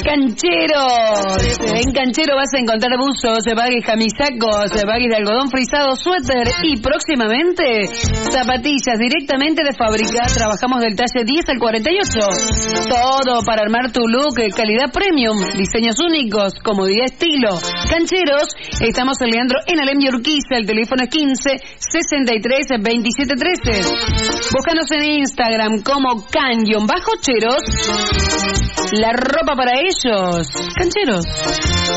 Cancheros. En Canchero vas a encontrar buzos, bagues, camisacos, bagues de algodón frisado, suéter y próximamente zapatillas directamente de fábrica. Trabajamos del talle 10 al 48. Todo para armar tu look, calidad premium, diseños únicos, comodidad, estilo. Cancheros, estamos en Leandro en Alem y Urquiza. El teléfono es 15 63 27 13. Búscanos en Instagram como can_cheros. La ropa para ellos, cancheros.